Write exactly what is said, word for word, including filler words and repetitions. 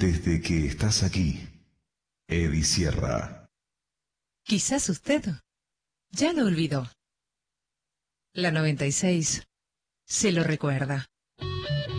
Desde que estás aquí, Eddie Sierra. Quizás usted ya lo olvidó. La noventa y seis se lo recuerda.